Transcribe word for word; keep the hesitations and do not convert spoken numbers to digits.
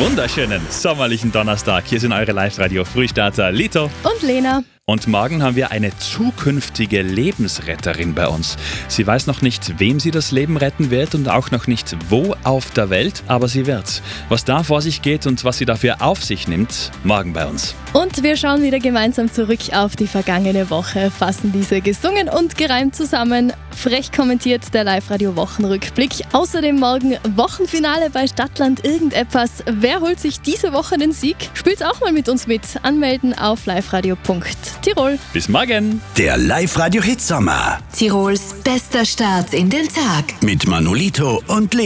wunderschönen sommerlichen Donnerstag. Hier sind eure Live-Radio-Frühstarter Lito und Lena. Und morgen haben wir eine zukünftige Lebensretterin bei uns. Sie weiß noch nicht, wem sie das Leben retten wird und auch noch nicht, wo auf der Welt, aber sie wird's. Was da vor sich geht und was sie dafür auf sich nimmt, morgen bei uns. Und wir schauen wieder gemeinsam zurück auf die vergangene Woche, fassen diese gesungen und gereimt zusammen. Frech kommentiert der Live-Radio-Wochenrückblick. Außerdem morgen Wochenfinale bei Stadtland irgendetwas. Wer holt sich diese Woche den Sieg? Spielt's auch mal mit uns mit. Anmelden auf liveradio punkt tirol. Bis morgen! Der Live-Radio-Hit Sommer. Tirols bester Start in den Tag. Mit Manolito und Lena.